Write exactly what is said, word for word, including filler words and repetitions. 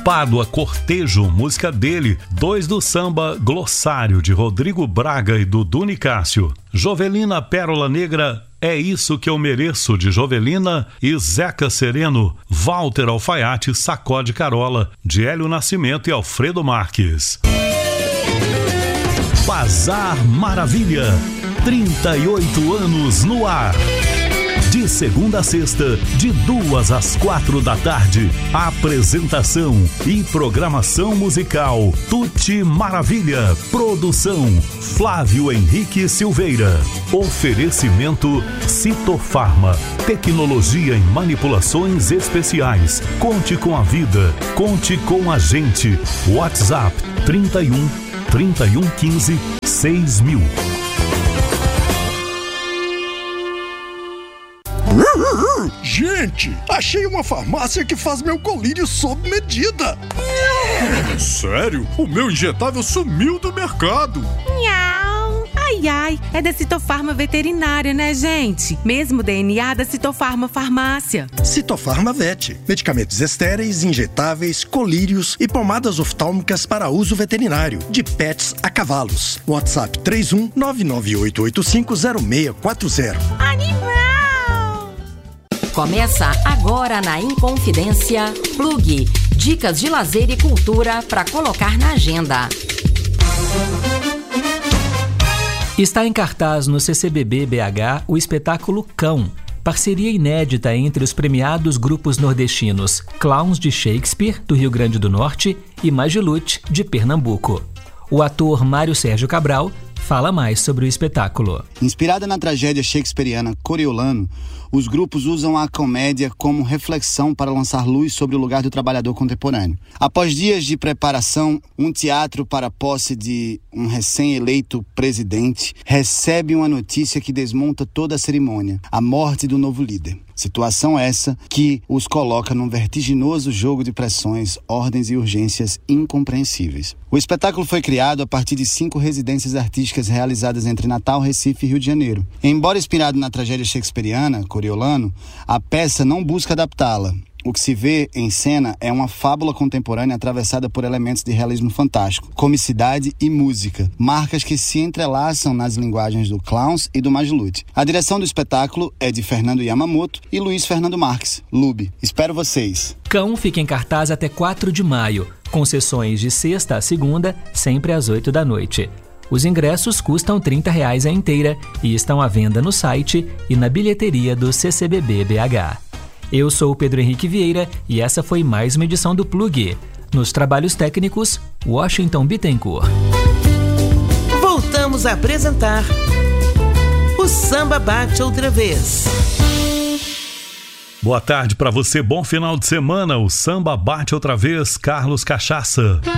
Pádua, Cortejo, música dele. Dois do samba, Glossário, de Rodrigo Braga e Dudu Nicásio. Jovelina, Pérola Negra, É Isso Que Eu Mereço, de Jovelina e Zeca Sereno. Walter Alfaiate, Sacode Carola, de Hélio Nascimento e Alfredo Marques. Bazar Maravilha, trinta e oito anos no ar. De segunda a sexta, de duas às quatro da tarde. Apresentação e programação musical Tuti Maravilha. Produção Flávio Henrique Silveira. Oferecimento Citofarma. Tecnologia em manipulações especiais. Conte com a vida. Conte com a gente. WhatsApp trinta e um, trinta e um quinze, seis mil. Gente, achei uma farmácia que faz meu colírio sob medida. Sério? O meu injetável sumiu do mercado. Miau. Ai, ai, é da Citofarma Veterinária, né, gente? Mesmo D N A da Citofarma Farmácia. Citofarma Vet. Medicamentos estéreis, injetáveis, colírios e pomadas oftálmicas para uso veterinário. De pets a cavalos. WhatsApp três um nove nove oito oito cinco zero seis quatro zero. Animal! Começa agora na Inconfidência Plug. Dicas de lazer e cultura para colocar na agenda. Está em cartaz no C C B B B H o espetáculo Cão, parceria inédita entre os premiados grupos nordestinos Clowns de Shakespeare, do Rio Grande do Norte, e Magilute, de Pernambuco. O ator Mário Sérgio Cabral fala mais sobre o espetáculo. Inspirada na tragédia shakespeariana Coriolano, os grupos usam a comédia como reflexão para lançar luz sobre o lugar do trabalhador contemporâneo. Após dias de preparação, um teatro para a posse de um recém-eleito presidente recebe uma notícia que desmonta toda a cerimônia: a morte do novo líder. Situação essa que os coloca num vertiginoso jogo de pressões, ordens e urgências incompreensíveis. O espetáculo foi criado a partir de cinco residências artísticas realizadas entre Natal, Recife e Rio de Janeiro. Embora inspirado na tragédia shakespeariana Coriolano, a peça não busca adaptá-la. O que se vê em cena é uma fábula contemporânea atravessada por elementos de realismo fantástico, comicidade e música, marcas que se entrelaçam nas linguagens do Clowns e do Magilute. A direção do espetáculo é de Fernando Yamamoto e Luiz Fernando Marques, Lube. Espero vocês! Cão fica em cartaz até quatro de maio, com sessões de sexta a segunda, sempre às oito da noite. Os ingressos custam trinta reais a inteira e estão à venda no site e na bilheteria do C C B B B H. Eu sou o Pedro Henrique Vieira e essa foi mais uma edição do Plug. Nos trabalhos técnicos, Washington Bittencourt. Voltamos a apresentar o Samba Bate Outra Vez. Boa tarde para você, bom final de semana. O Samba Bate Outra Vez, Carlos Cachaça.